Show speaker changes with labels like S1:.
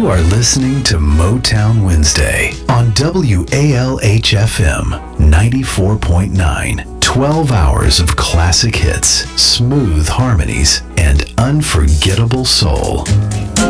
S1: You are listening to Motown Wednesday on WALH-FM 94.9. 12 hours of classic hits, smooth harmonies, and unforgettable soul.